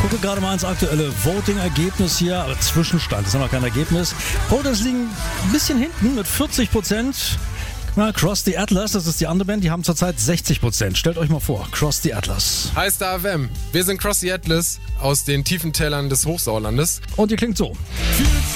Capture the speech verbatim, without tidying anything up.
Gucke gerade mal ins aktuelle Voting-Ergebnis hier, aber Zwischenstand, das ist noch kein Ergebnis. Voters liegen ein bisschen hinten mit vierzig Prozent. Cross the Atlas, das ist die andere Band, die haben zurzeit sechzig Prozent. Stellt euch mal vor, Cross the Atlas. Hi Star F M, wir sind Cross the Atlas aus den tiefen Tälern des Hochsauerlandes. Und ihr klingt so.